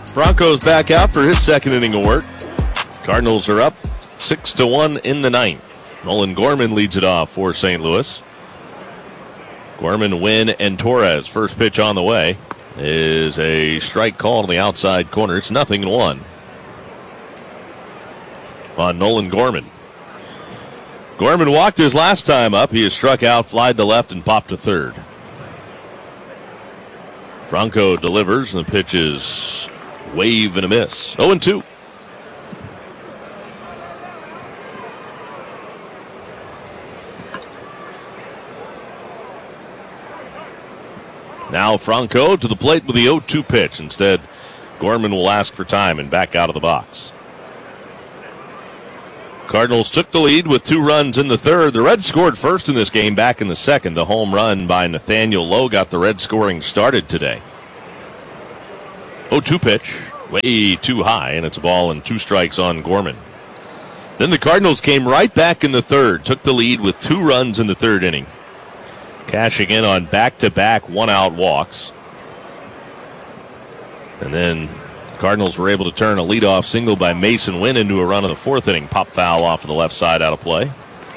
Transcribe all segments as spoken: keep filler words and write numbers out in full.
Franco's back out for his second inning of work. Cardinals are up six to one in the ninth. Nolan Gorman leads it off for Saint Louis. Gorman, Wynn, and Torres. First pitch on the way is a strike call on the outside corner. It's nothing and one on Nolan Gorman. Gorman walked his last time up. He has struck out, flied to left, and popped to third. Franco delivers, and the pitch is wave and a miss. oh and two. Now Franco to the plate with the oh two pitch. Instead, Gorman will ask for time and back out of the box. Cardinals took the lead with two runs in the third. The Reds scored first in this game back in the second. A home run by Nathaniel Lowe got the Reds scoring started today. oh two pitch, way too high, and it's a ball and two strikes on Gorman. Then the Cardinals came right back in the third, took the lead with two runs in the third inning, cashing in on back-to-back one-out walks. And then Cardinals were able to turn a leadoff single by Mason Wynn into a run in the fourth inning. Pop foul off of the left side out of play.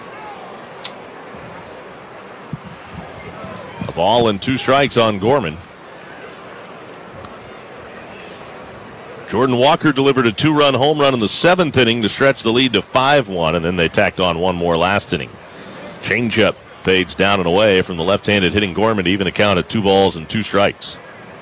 A ball and two strikes on Gorman. Jordan Walker delivered a two-run home run in the seventh inning to stretch the lead to five one, and then they tacked on one more last inning. Changeup fades down and away from the left-handed hitting Gorman to even a count at two balls and two strikes.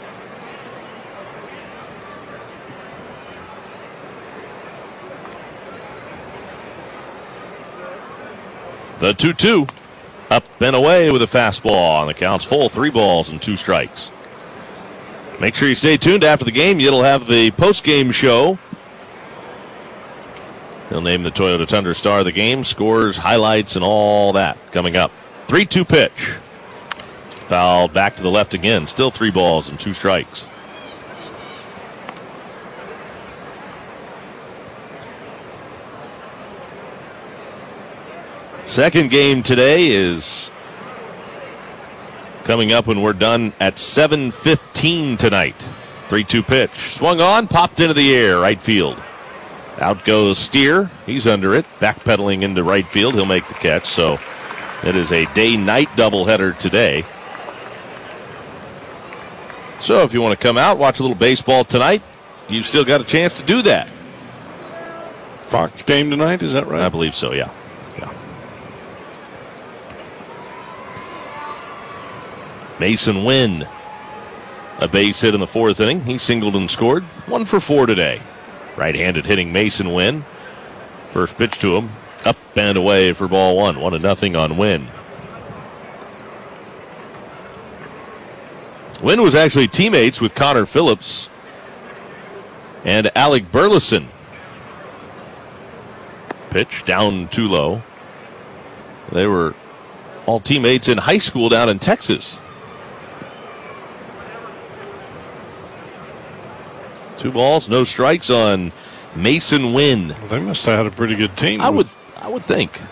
The two two, up and away with a fastball, and the count's full, three balls and two strikes. Make sure you stay tuned after the game. It'll have the post-game show. He'll name the Toyota Tundra star of the game, scores, highlights, and all that coming up. three two pitch. Fouled back to the left again. Still three balls and two strikes. Second game today is coming up when we're done at seven fifteen tonight. three two pitch. Swung on, popped into the air, right field. Out goes Steer. He's under it, backpedaling into right field. He'll make the catch, so it is a day-night doubleheader today. So if you want to come out, watch a little baseball tonight, you've still got a chance to do that. Fox game tonight, is that right? I believe so, yeah. yeah. Mason Wynn, a base hit in the fourth inning. He singled and scored. One for four today. Right-handed hitting Mason Wynn. First pitch to him. Up and away for ball one. One to nothing on Wynn. Wynn was actually teammates with Connor Phillips and Alec Burleson. Pitch down too low. They were all teammates in high school down in Texas. Two balls, no strikes on Mason Wynn. Well, they must have had a pretty good team. I would, I would think.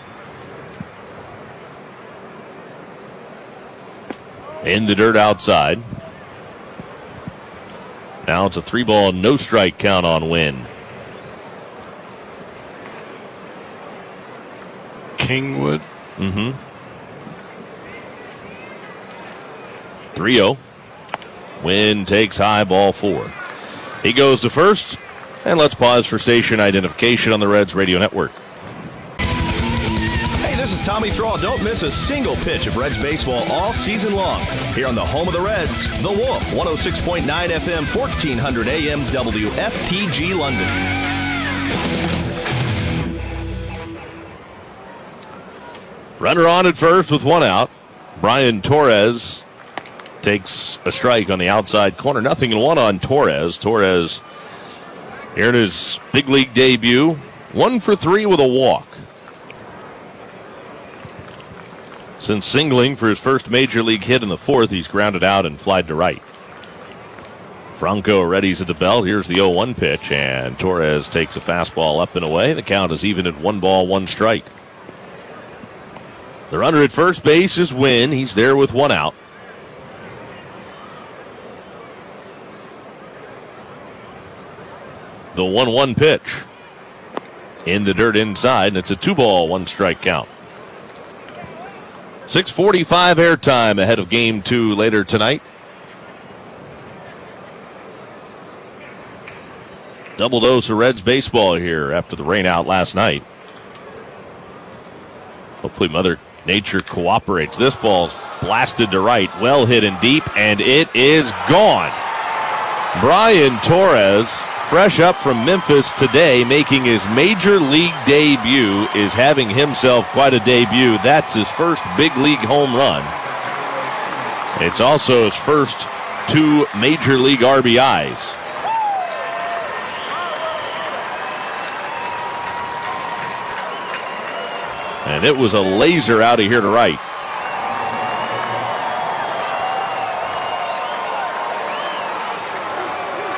In the dirt outside. Now it's a three ball, no strike count on Wynn. Kingwood. Mm-hmm. three oh. Wynn takes high, ball four. He goes to first, and let's pause for station identification on the Reds Radio Network. Hey, this is Tommy Thrall. Don't miss a single pitch of Reds baseball all season long. Here on the home of the Reds, The Wolf, one oh six point nine F M, fourteen hundred A M, W F T G London. Runner on at first with one out. Brian Torres takes a strike on the outside corner. Nothing and one on Torres. Torres here in his big league debut. One for three with a walk. Since singling for his first major league hit in the fourth, he's grounded out and flied to right. Franco readies at the belt. Here's the oh one pitch, and Torres takes a fastball up and away. The count is even at one ball, one strike. The runner at first base is Wynn. He's there with one out. The one one pitch. In the dirt inside, and it's a two ball, one strike count. six forty-five airtime ahead of game two later tonight. Double dose of Reds baseball here after the rain out last night. Hopefully Mother Nature cooperates. This ball's blasted to right, well hit and deep, and it is gone. Brian Torres, fresh up from Memphis today, making his major league debut, is having himself quite a debut. That's his first big league home run. It's also his first two major league R B Is. And it was a laser out of here to right.